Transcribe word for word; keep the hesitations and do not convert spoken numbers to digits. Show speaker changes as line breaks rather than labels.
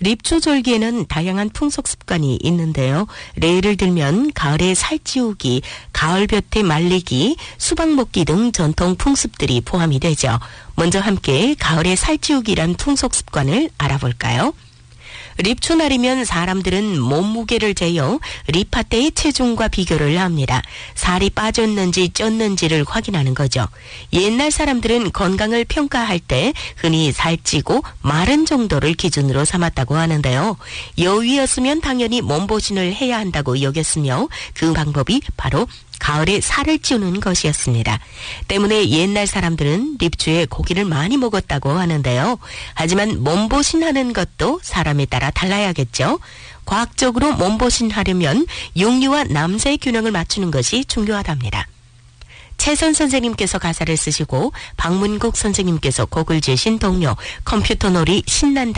립초절기에는 다양한 풍속 습관이 있는데요. 예를 들면 가을에 살찌우기, 가을볕에 말리기, 수박 먹기 등 전통 풍습들이 포함이 되죠. 먼저 함께 가을에 살찌우기란 풍속 습관을 알아볼까요? 립초날이면 사람들은 몸무게를 재어 립파테의 체중과 비교를 합니다. 살이 빠졌는지 쪘는지를 확인하는 거죠. 옛날 사람들은 건강을 평가할 때 흔히 살찌고 마른 정도를 기준으로 삼았다고 하는데요. 여위였으면 당연히 몸보신을 해야 한다고 여겼으며 그 방법이 바로 가을에 살을 찌우는 것이었습니다. 때문에 옛날 사람들은 립초에 고기를 많이 먹었다고 하는데요. 하지만 몸보신하는 것도 사람에 따라 달라야겠죠. 과학적으로 몸보신하려면 육류와 남자의 균형을 맞추는 것이 중요하답니다. 최선 선생님께서 가사를 쓰시고 박문국 선생님께서 곡을 지으신 동요 컴퓨터놀이 신난다.